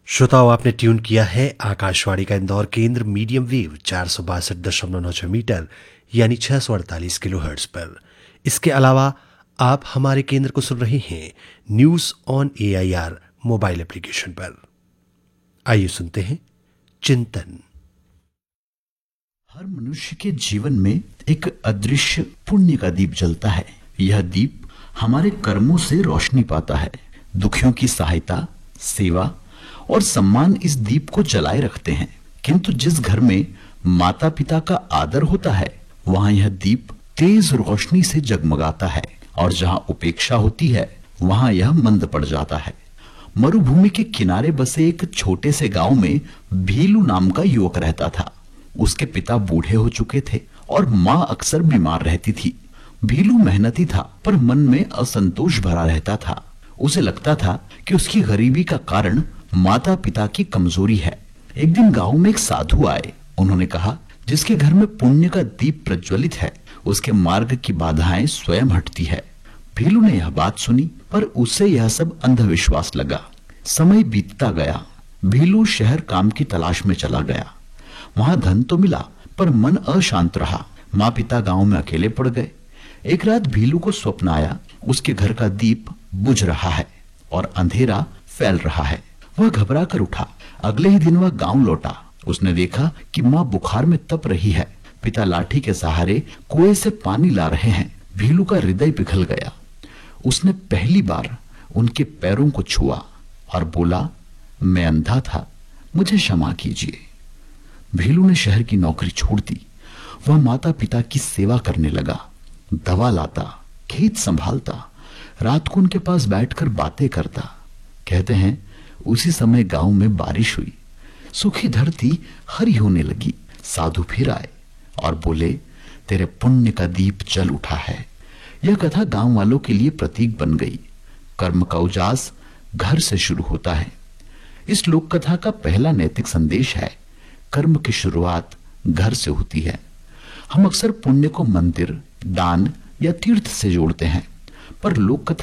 श्रोताओं, आपने ट्यून किया है आकाशवाणी का इंदौर केंद्र मीडियम वेव 462.96 मीटर यानी 648 किलोहर्ट्ज पर। इसके अलावा आप हमारे केंद्र को सुन रहे हैं news on AIR mobile application पर। आइए सुनते हैं चिंतन। हर मनुष्य के जीवन में एक अदृश्य पुण्य का दीप जलता है। यह दीप हमारे कर्मों से रोशनी पाता है। दुखियों की सहायता, सेवा और सम्मान इस दीप को जलाए रखते हैं। किंतु जिस घर में माता पिता का आदर होता है, वहां यह दीप तेज रोशनी से जगमगाता है, और जहां उपेक्षा होती है वहां यह मंद पड़ जाता है। मरुभूमि के किनारे बसे एक छोटे से गांव में भीलू नाम का युवक रहता था। उसके पिता बूढ़े हो चुके थे और माँ अक्सर बीमार रहती थी। भीलू मेहनती था, पर मन में असंतोष भरा रहता था। उसे लगता था कि उसकी गरीबी का कारण माता पिता की कमजोरी है। एक दिन गांव में एक साधु आए। उन्होंने कहा, जिसके घर में पुण्य का दीप प्रज्वलित है, उसके मार्ग की बाधाएं स्वयं हटती है। भीलू ने यह बात सुनी, पर उसे यह सब अंधविश्वास लगा। समय बीतता गया। भीलू शहर काम की तलाश में चला गया। वहां धन तो मिला, पर मन अशांत रहा। माँ पिता गांव में अकेले पड़ गए। एक रात भीलू को स्वप्न आया, उसके घर का दीप बुझ रहा है और अंधेरा फैल रहा है। वह घबरा कर उठा। अगले ही दिन वह गांव लौटा। उसने देखा कि माँ बुखार में तप रही है, पिता लाठी के सहारे कुएं से पानी ला रहे हैं। भीलू का हृदय पिघल गया। उसने पहली बार उनके पैरों को छुआ और बोला, मैं अंधा था, मुझे क्षमा कीजिए। भीलू ने शहर की नौकरी छोड़ दी। वह माता पिता की सेवा करने लगा। दवा लाता, खेत संभालता, रात को उनके पास बैठकर बातें करता। कहते हैं, उसी समय गांव में बारिश हुई। सूखी धरती हरी होने लगी। साधु फिर आए और बोले, तेरे पुण्य का दीप जल उठा है। यह कथा गांव वालों के लिए प्रतीक बन गई। कर्म का उजास घर से शुरू होता है। इस लोक कथा का पहला नैतिक संदेश है, कर्म की शुरुआत घर से होती है। हम अक्सर पुण्य को मंदिर, दान या तीर्थ से जोड़ते हैं, पर लोक कथा